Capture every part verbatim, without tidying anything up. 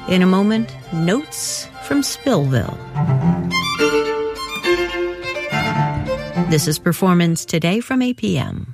In a moment, notes from Spillville. This is Performance Today from A P M.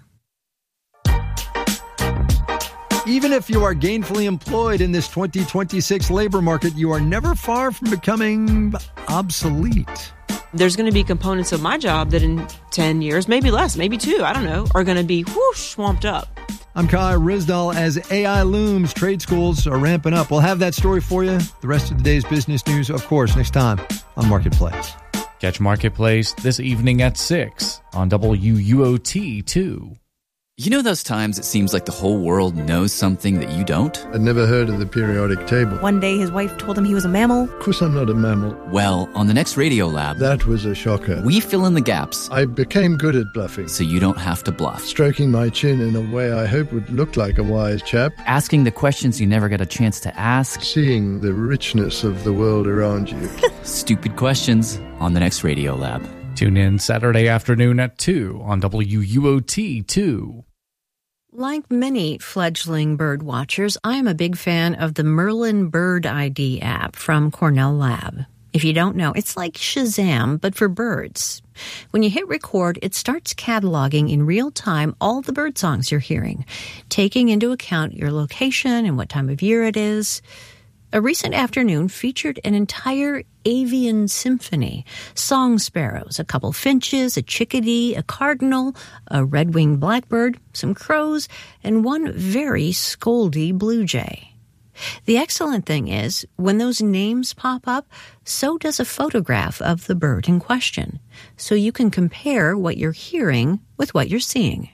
Even if you are gainfully employed in this twenty twenty-six labor market, you are never far from becoming obsolete. There's going to be components of my job that in ten years, maybe less, maybe two, I don't know, are going to be whoosh, swamped up. I'm Kai Rizdal. As A I looms, trade schools are ramping up. We'll have that story for you. The rest of the day's business news, of course, next time on Marketplace. Catch Marketplace this evening at six on W U O T two. You know those times it seems like the whole world knows something that you don't? I'd never heard of the periodic table. One day his wife told him he was a mammal. Of course I'm not a mammal. Well, on the next Radio Lab, that was a shocker. We fill in the gaps. I became good at bluffing. So you don't have to bluff. Stroking my chin in a way I hope would look like a wise chap. Asking the questions you never get a chance to ask. Seeing the richness of the world around you. Stupid questions on the next Radio Lab. Tune in Saturday afternoon at two on W U O T two. Like many fledgling bird watchers, I am a big fan of the Merlin Bird I D app from Cornell Lab. If you don't know, it's like Shazam, but for birds. When you hit record, it starts cataloging in real time all the bird songs you're hearing, taking into account your location and what time of year it is. A recent afternoon featured an entire avian symphony. Song sparrows, a couple finches, a chickadee, a cardinal, a red-winged blackbird, some crows, and one very scoldy blue jay. The excellent thing is, when those names pop up, so does a photograph of the bird in question, so you can compare what you're hearing with what you're seeing.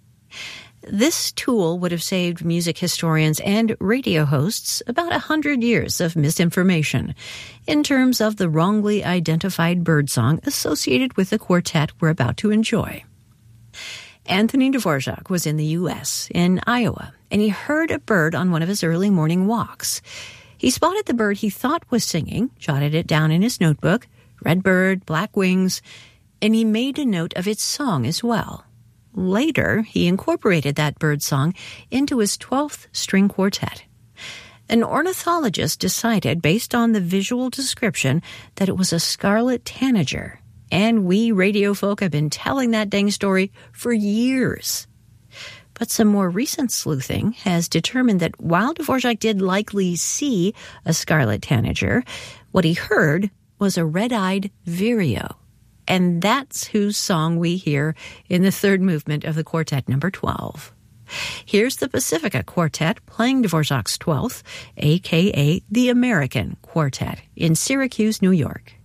This tool would have saved music historians and radio hosts about a hundred years of misinformation in terms of the wrongly identified birdsong associated with the quartet we're about to enjoy. Anthony Dvorak was in the U S, in Iowa, and he heard a bird on one of his early morning walks. He spotted the bird he thought was singing, jotted it down in his notebook, red bird, black wings, and he made a note of its song as well. Later, he incorporated that bird song into his twelfth string quartet. An ornithologist decided, based on the visual description, that it was a scarlet tanager, and we radio folk have been telling that dang story for years. But some more recent sleuthing has determined that while Dvorak did likely see a scarlet tanager, what he heard was a red-eyed vireo. And that's whose song we hear in the third movement of the quartet number twelve. Here's the Pacifica Quartet playing Dvorak's twelfth, a k a the American Quartet, in Syracuse, New York.